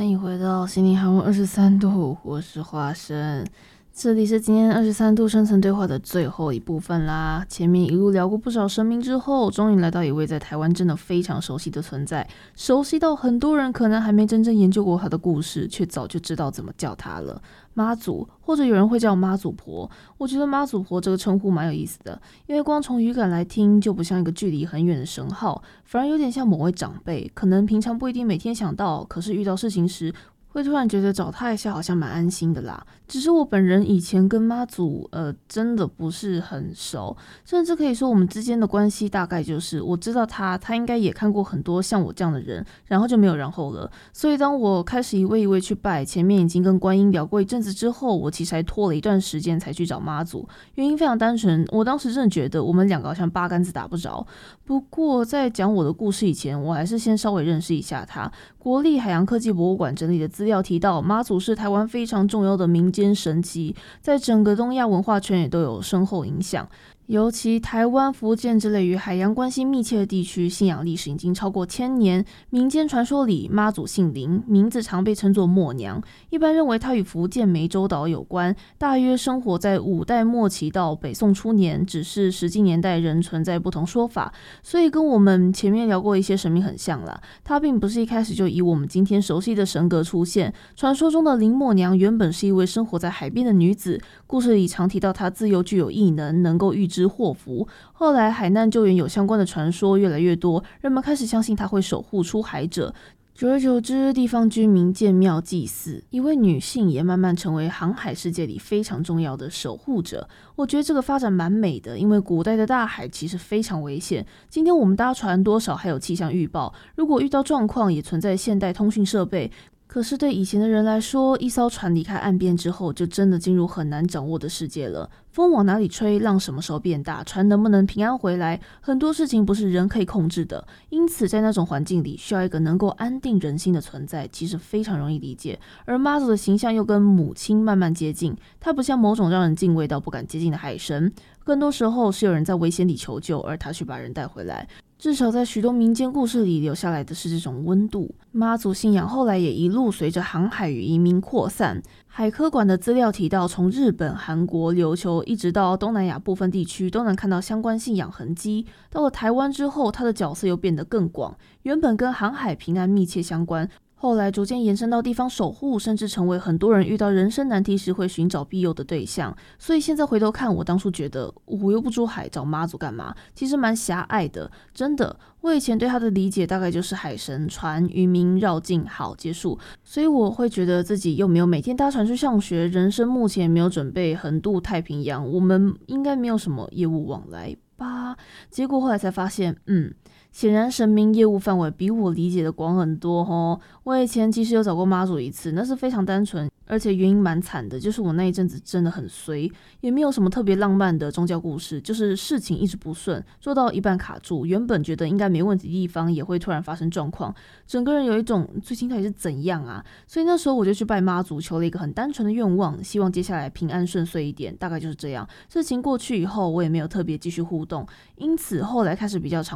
欢迎回到心灵韩文23度，我是花生。这里是今天23度深层对话的最后一部分啦。前面一路聊过不少神明之后，终于来到一位在台湾真的非常熟悉的存在，熟悉到很多人可能还没真正研究过他的故事，却早就知道怎么叫他了。妈祖，或者有人会叫妈祖婆。我觉得妈祖婆这个称呼蛮有意思的，因为光从语感来听，就不像一个距离很远的神号，反而有点像某位长辈，可能平常不一定每天想到，可是遇到事情时会突然觉得找他一下好像蛮安心的啦。只是我本人以前跟妈祖真的不是很熟，甚至可以说我们之间的关系大概就是我知道他应该也看过很多像我这样的人，然后就没有然后了。所以当我开始一位一位去拜，前面已经跟观音聊过一阵子之后，我其实还拖了一段时间才去找妈祖。原因非常单纯，我当时真的觉得我们两个好像八竿子打不着。不过在讲我的故事以前，我还是先稍微认识一下他。国立海洋科技博物馆整理的资料提到，妈祖是台湾非常重要的民间神祇，在整个东亚文化圈也都有深厚影响。尤其台湾、福建这类与海洋关系密切的地区，信仰历史已经超过1000年。民间传说里，妈祖姓林，名字常被称作默娘。一般认为她与福建湄洲岛有关，大约生活在5代末期到北宋初年，只是实际年代仍存在不同说法，所以跟我们前面聊过一些神明很像啦。她并不是一开始就以我们今天熟悉的神格出现。传说中的林默娘原本是一位生活在海边的女子，故事里常提到她自幼具有异能，能够预知祸福。后来海难救援有相关的传说越来越多，人们开始相信她会守护出海者。久而久之，地方居民建庙祭祀，一位女性也慢慢成为航海世界里非常重要的守护者。我觉得这个发展蛮美的，因为古代的大海其实非常危险。今天我们搭船多少还有气象预报，如果遇到状况也存在现代通讯设备。可是对以前的人来说，一艘船离开岸边之后，就真的进入很难掌握的世界了。风往哪里吹，浪什么时候变大，船能不能平安回来，很多事情不是人可以控制的。因此在那种环境里，需要一个能够安定人心的存在，其实非常容易理解。而妈祖的形象又跟母亲慢慢接近，她不像某种让人敬畏到不敢接近的海神，更多时候是有人在危险里求救，而她去把人带回来。至少在许多民间故事里留下来的是这种温度。妈祖信仰后来也一路随着航海与移民扩散。海科馆的资料提到，从日本、韩国、琉球一直到东南亚部分地区都能看到相关信仰痕迹。到了台湾之后，它的角色又变得更广，原本跟航海平安密切相关，后来逐渐延伸到地方守护，甚至成为很多人遇到人生难题时会寻找庇佑的对象。所以现在回头看，我当初觉得我又不出海找妈祖干嘛，其实蛮狭隘的。真的，我以前对他的理解大概就是海神、船、渔民绕境，好结束。所以我会觉得自己又没有每天搭船去上学，人生目前没有准备横渡太平洋，我们应该没有什么业务往来吧。结果后来才发现，显然神明业务范围比我理解的广很多哦。我以前其实有找过妈祖一次，那是非常单纯，而且原因蛮惨的，就是我那一阵子真的很衰，也没有什么特别浪漫的宗教故事，就是事情一直不顺，做到一半卡住，原本觉得应该没问题的地方也会突然发生状况，整个人有一种最近到底是怎样啊？所以那时候我就去拜妈祖，求了一个很单纯的愿望，希望接下来平安顺遂一点，大概就是这样。事情过去以后，我也没有特别继续互动，因此后来开始比较常